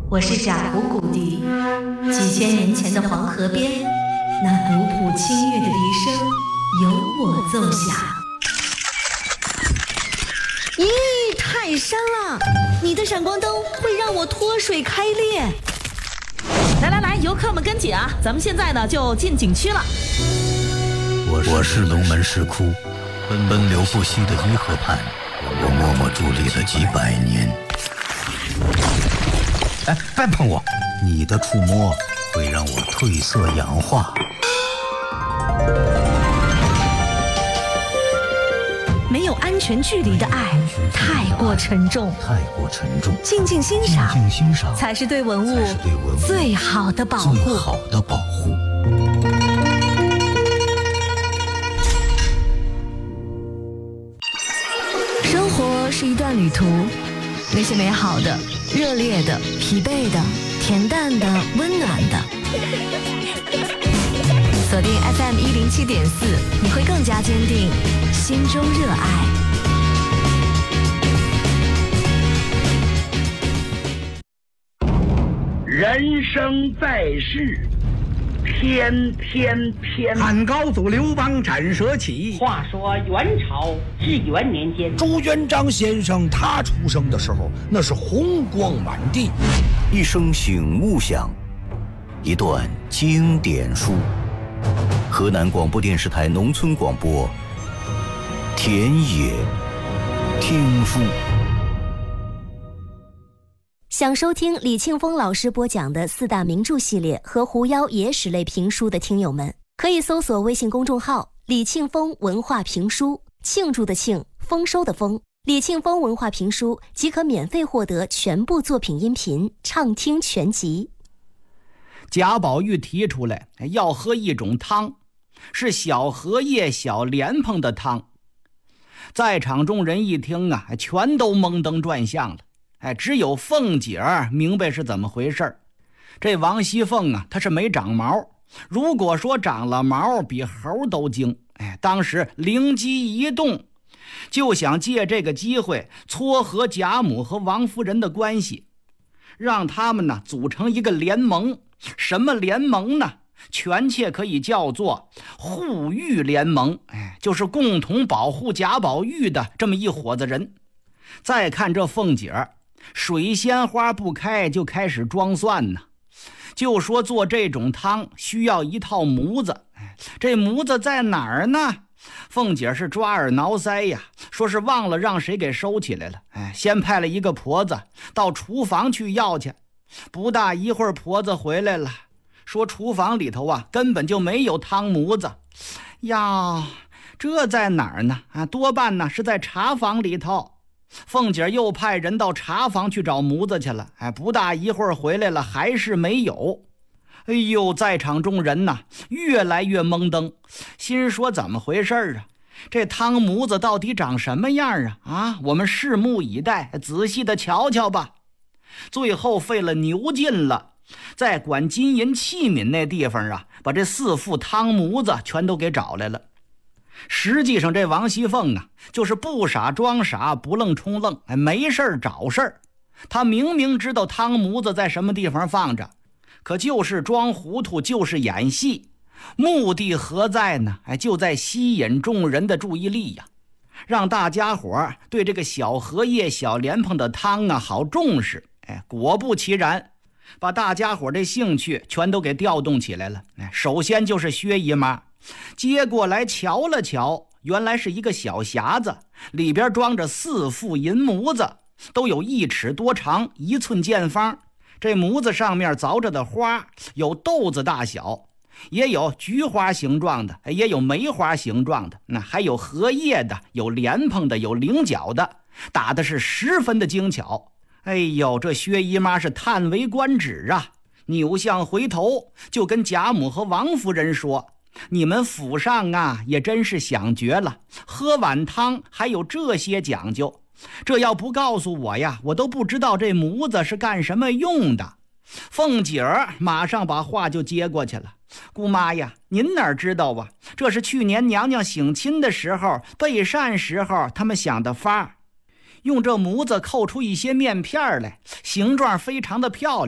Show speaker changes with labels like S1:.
S1: 我是贾普谷笛。几千年前的黄河边，那古朴清越的笛声由我奏响。咦，太深了！你的闪光灯会让我脱水开裂。
S2: 来，游客们跟紧啊！咱们现在呢就进景区了。
S3: 我是龙门石窟，奔流不息的伊河畔，我默默伫立了几百年。哎，别碰我！你的触摸会让我褪色氧化。
S1: 没有安全距离的爱太过沉重，静静欣赏才是对文物最好的保护。生活是一段旅途，那些美好的、热烈的、疲惫的、恬淡的、温暖的。锁定 FM107.4，你会更加坚定心中热爱。
S4: 人生在世，天，
S5: 汉高祖刘邦斩蛇起。
S6: 话说元朝至元年间，
S7: 朱元璋先生他出生的时候，那是红光满地。
S3: 一声醒目响，一段经典书。河南广播电视台农村广播，田野听书。
S1: 想收听李庆丰老师播讲的4大名著系列和狐妖野史类评书的听友们，可以搜索微信公众号李庆丰文化评书，庆祝的庆，丰收的丰，李庆丰文化评书即可免费获得全部作品音频畅听全集。
S5: 贾宝玉提出来要喝一种汤，是小荷叶小莲蓬的汤。在场众人一听啊，全都蒙登转向了。只有凤姐儿明白是怎么回事。这王熙凤啊，她是没长毛，如果说长了毛，比猴都精。当时灵机一动，就想借这个机会撮合贾母和王夫人的关系，让他们呢组成一个联盟。什么联盟呢？全切可以叫做护玉联盟，就是共同保护贾宝玉的这么一伙子人。再看这凤姐儿，水仙花不开就开始装蒜呢，就说做这种汤需要一套模子。这模子在哪儿呢？凤姐是抓耳挠腮呀，说是忘了让谁给收起来了。先派了一个婆子到厨房去要去。不大一会儿，婆子回来了，说厨房里头啊根本就没有汤模子。呀，这在哪儿呢？多半呢是在茶房里头。凤姐又派人到茶房去找模子去了。不大一会儿回来了，还是没有。哎呦，在场众人呢越来越懵登，心说怎么回事啊？这汤模子到底长什么样啊？我们拭目以待，仔细的瞧瞧吧。最后费了牛劲了，在管金银器皿那地方啊，把这4副汤模子全都给找来了。实际上这王熙凤啊，就是不傻装傻，不愣充愣，没事找事儿。他明明知道汤模子在什么地方放着，可就是装糊涂，就是演戏。目的何在呢？就在吸引众人的注意力呀，让大家伙对这个小荷叶小莲蓬的汤啊好重视。果不其然，把大家伙的兴趣全都给调动起来了。首先就是薛姨妈，接过来瞧了瞧，原来是一个小匣子，里边装着4副银模子，都有1尺多长，1寸见方。这模子上面凿着的花有豆子大小，也有菊花形状的，也有梅花形状的，还有荷叶的，有莲蓬的，有菱角的，打的是十分的精巧。哎呦，这薛姨妈是叹为观止啊！扭向回头就跟贾母和王夫人说：“你们府上啊，也真是想绝了，喝碗汤还有这些讲究。这要不告诉我呀，我都不知道这模子是干什么用的。”凤姐儿马上把话就接过去了：“姑妈呀，您哪知道啊？这是去年娘娘省亲的时候，备膳时候他们想的法。”用这模子扣出一些面片来，形状非常的漂亮。